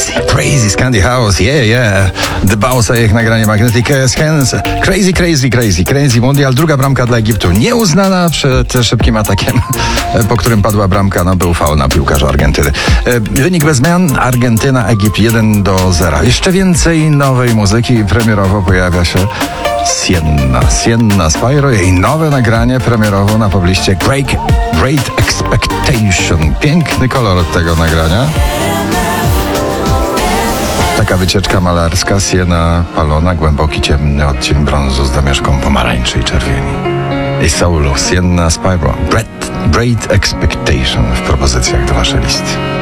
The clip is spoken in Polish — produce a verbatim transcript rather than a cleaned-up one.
Crazy, crazy, Scandi House, yeah, yeah. Dbał o ich nagranie Magnetic Hands. Crazy, crazy, crazy, crazy mundial. Druga bramka dla Egiptu. Nieuznana przed szybkim atakiem, po którym padła bramka. No, był faul na piłkarza Argentyny. Wynik bez zmian. Argentyna, Egipt jeden do zera. Jeszcze więcej nowej muzyki. Premierowo pojawia się Sienna. Sienna Spyro. Jej nowe nagranie premierowo na pobliście Great, Great Expectation. Piękny kolor tego nagrania. Taka wycieczka malarska, siena palona, głęboki, ciemny odcień brązu z domieszką pomarańczy i czerwieni. I soul, Sienna Spyro. Great, Great Expectation w propozycjach do waszej listy.